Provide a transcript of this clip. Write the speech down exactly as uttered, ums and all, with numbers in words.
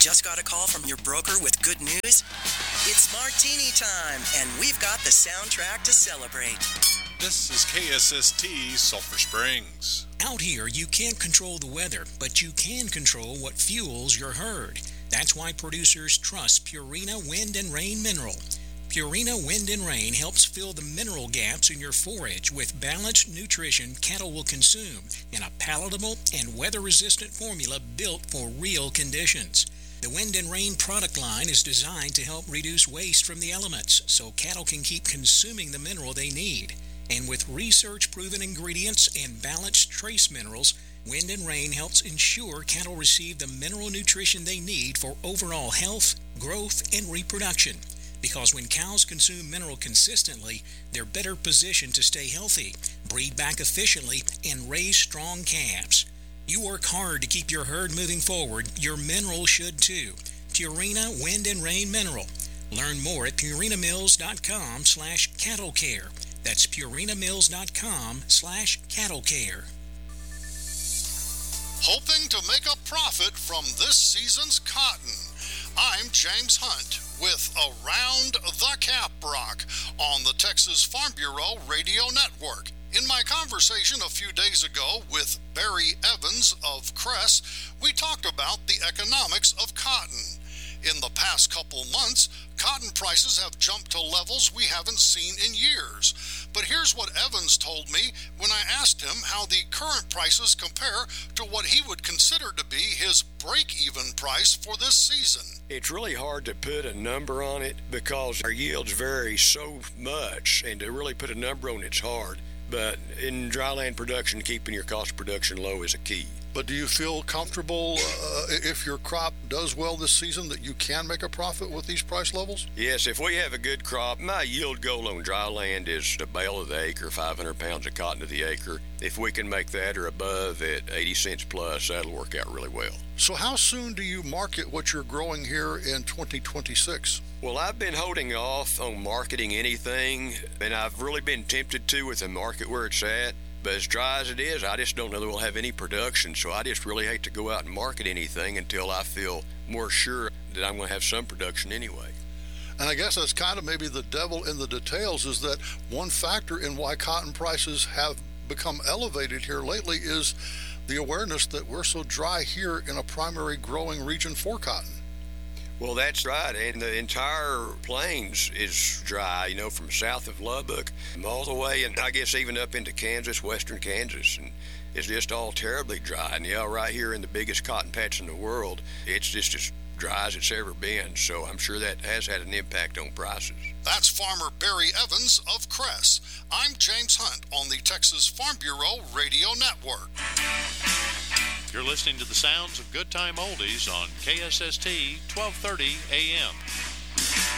Just got a call from your broker with good news? It's Martini time, and we've got the soundtrack to celebrate. This is K S S T Sulphur Springs. Out here, you can't control the weather, but you can control what fuels your herd. That's why producers trust Purina Wind and Rain Mineral. Purina Wind and Rain helps fill the mineral gaps in your forage with balanced nutrition cattle will consume in a palatable and weather-resistant formula built for real conditions. The Wind and Rain product line is designed to help reduce waste from the elements so cattle can keep consuming the mineral they need. And with research-proven ingredients and balanced trace minerals, Wind and Rain helps ensure cattle receive the mineral nutrition they need for overall health, growth, and reproduction. Because when cows consume mineral consistently, they're better positioned to stay healthy, breed back efficiently, and raise strong calves. You work hard to keep your herd moving forward. Your mineral should too. Purina Wind and Rain Mineral. Learn more at purinamills.com slash cattle care. That's purinamills.com slash cattle care. Hoping to make a profit from this season's cotton. I'm James Hunt with Around the Caprock on the Texas Farm Bureau Radio Network. In my conversation a few days ago with Barry Evans of Cress, we talked about the economics of cotton. In the past couple months, cotton prices have jumped to levels we haven't seen in years. But here's what Evans told me when I asked him how the current prices compare to what he would consider to be his break-even price for this season. It's really hard to put a number on it because our yields vary so much, and to really put a number on it's hard. But in dryland production, keeping your cost of production low is a key. But do you feel comfortable uh, if your crop does well this season that you can make a profit with these price levels? Yes, if we have a good crop, my yield goal on dry land is a bale of the acre, five hundred pounds of cotton to the acre. If we can make that or above at eighty cents plus, that'll work out really well. So how soon do you market what you're growing here in twenty twenty-six? Well, I've been holding off on marketing anything, and I've really been tempted to with the market where it's at. But as dry as it is, I just don't know that we'll have any production, so I just really hate to go out and market anything until I feel more sure that I'm going to have some production anyway. And I guess that's kind of maybe the devil in the details, is that one factor in why cotton prices have become elevated here lately is the awareness that we're so dry here in a primary growing region for cotton. Well, that's right, and the entire plains is dry, you know, from south of Lubbock all the way, and I guess even up into Kansas, western Kansas, and it's just all terribly dry. And yeah, right here in the biggest cotton patch in the world, it's just as dry as it's ever been, so I'm sure that has had an impact on prices. That's farmer Barry Evans of Cress. I'm James Hunt on the Texas Farm Bureau Radio Network. You're listening to the sounds of Good Time Oldies on K S S T twelve thirty A M.